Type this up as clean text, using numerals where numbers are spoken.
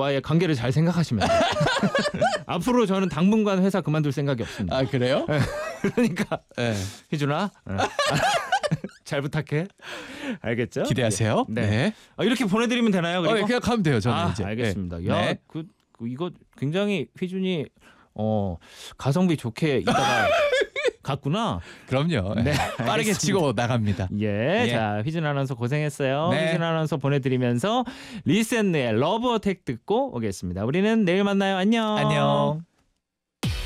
회사와의 관계를 잘 생각하시면 돼요. 앞으로 저는 당분간 회사 그만둘 생각이 없습니다. 아 그래요? 그러니까 네. 희준아 잘 부탁해. 알겠죠? 기대하세요. 네. 이렇게 보내드리면 되나요? 그리고? 그냥 가면 돼요. 저는 이제. 알겠습니다. 네. 야, 네. 이거 굉장히 희준이 가성비 좋게 있다가 갔구나. 그럼요. 네, 빠르게 알겠습니다. 치고 나갑니다. 예, 자 희준 아나운서 고생했어요. 네. 희준 아나운서 보내드리면서 리센의 러브 어택 듣고 오겠습니다. 우리는 내일 만나요. 안녕. 안녕.